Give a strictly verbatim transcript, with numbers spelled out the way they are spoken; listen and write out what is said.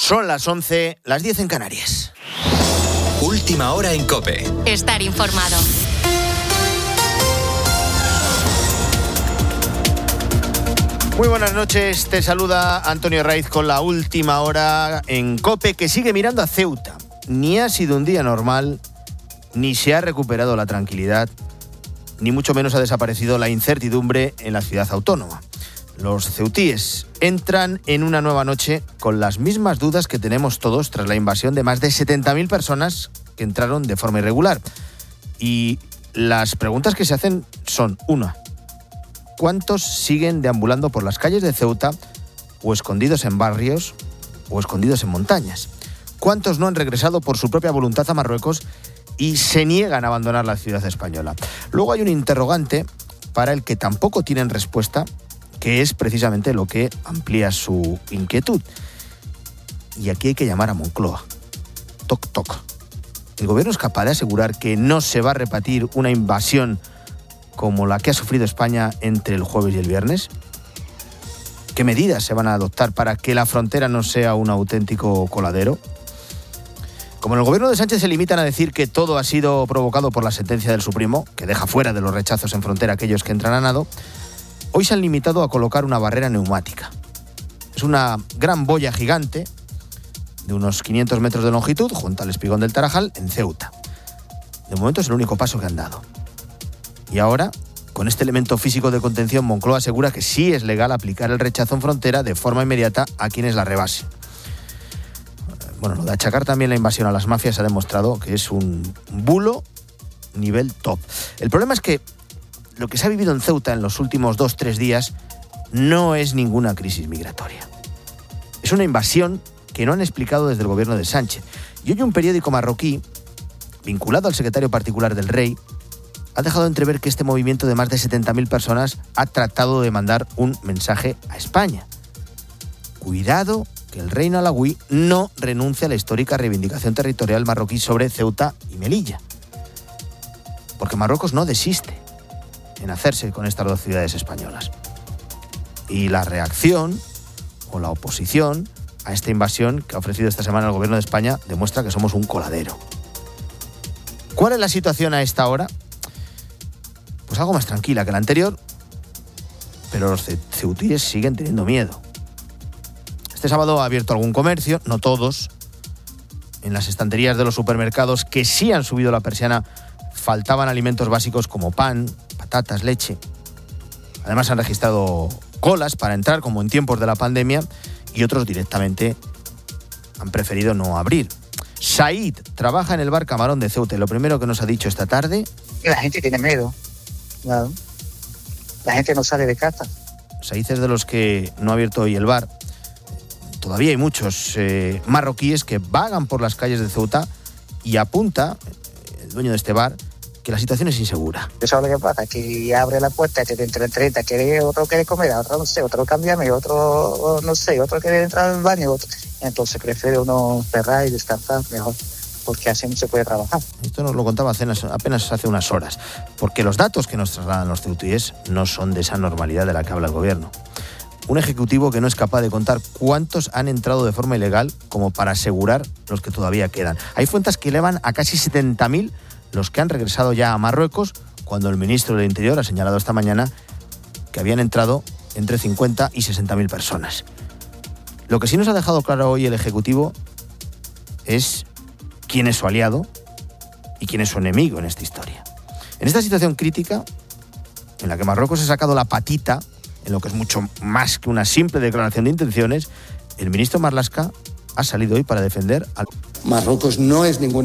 Son las once, las diez en Canarias. Última hora en COPE. Estar informado. Muy buenas noches, te saluda Antonio Raiz con la última hora en COPE, que sigue mirando a Ceuta. Ni ha sido un día normal, ni se ha recuperado la tranquilidad, ni mucho menos ha desaparecido la incertidumbre en la ciudad autónoma. Los ceutíes entran en una nueva noche con las mismas dudas que tenemos todos tras la invasión de más de setenta mil personas que entraron de forma irregular. Y las preguntas que se hacen son, una, ¿cuántos siguen deambulando por las calles de Ceuta o escondidos en barrios o escondidos en montañas? ¿Cuántos no han regresado por su propia voluntad a Marruecos y se niegan a abandonar la ciudad española? Luego hay un interrogante para el que tampoco tienen respuesta, que es precisamente lo que amplía su inquietud. Y aquí hay que llamar a Moncloa. Toc, toc. ¿El gobierno es capaz de asegurar que no se va a repetir una invasión como la que ha sufrido España entre el jueves y el viernes? ¿Qué medidas se van a adoptar para que la frontera no sea un auténtico coladero? Como en el gobierno de Sánchez se limitan a decir que todo ha sido provocado por la sentencia del Supremo, que deja fuera de los rechazos en frontera a aquellos que entran a nado, hoy se han limitado a colocar una barrera neumática. Es una gran boya gigante de unos quinientos metros de longitud junto al espigón del Tarajal en Ceuta. De momento es el único paso que han dado. Y ahora, con este elemento físico de contención, Moncloa asegura que sí es legal aplicar el rechazo en frontera de forma inmediata a quienes la rebasen. Bueno, lo de achacar también la invasión a las mafias ha demostrado que es un bulo nivel top. El problema es que lo que se ha vivido en Ceuta en los últimos dos, tres días no es ninguna crisis migratoria. Es una invasión que no han explicado desde el gobierno de Sánchez. Y hoy un periódico marroquí, vinculado al secretario particular del rey, ha dejado entrever que este movimiento de más de setenta mil personas ha tratado de mandar un mensaje a España. Cuidado que el reino alauí no renuncia a la histórica reivindicación territorial marroquí sobre Ceuta y Melilla. Porque Marruecos no desiste en hacerse con estas dos ciudades españolas. Y la reacción o la oposición a esta invasión que ha ofrecido esta semana el gobierno de España demuestra que somos un coladero. ¿Cuál es la situación a esta hora? Pues algo más tranquila que la anterior, pero los ceutíes siguen teniendo miedo. Este sábado ha abierto algún comercio, no todos. En las estanterías de los supermercados que sí han subido la persiana faltaban alimentos básicos como pan, patatas, leche. Además han registrado colas para entrar, como en tiempos de la pandemia, y otros directamente han preferido no abrir. Said trabaja en el bar Camarón de Ceuta y lo primero que nos ha dicho esta tarde... La gente tiene miedo, claro. La gente no sale de casa. Said es de los que no ha abierto hoy el bar. Todavía hay muchos eh, marroquíes que vagan por las calles de Ceuta y apunta, el dueño de este bar, que la situación es insegura. Eso es lo que pasa, que abre la puerta, te entra treinta, quiere, otro quiere comer, otro no sé, otro cámbiame, otro no sé, otro quiere entrar al baño, otro. Entonces prefiere uno cerrar y descansar mejor, porque así no se puede trabajar. Esto nos lo contaba apenas hace unas horas, porque los datos que nos trasladan los ceutíes no son de esa normalidad de la que habla el gobierno. Un ejecutivo que no es capaz de contar cuántos han entrado de forma ilegal como para asegurar los que todavía quedan. Hay fuentes que elevan a casi setenta mil los que han regresado ya a Marruecos, cuando el ministro del Interior ha señalado esta mañana que habían entrado entre cincuenta y sesenta mil personas. Lo que sí nos ha dejado claro hoy el Ejecutivo es quién es su aliado y quién es su enemigo en esta historia. En esta situación crítica, en la que Marruecos ha sacado la patita, en lo que es mucho más que una simple declaración de intenciones, el ministro Marlaska ha salido hoy para defender al... Marruecos no es ningún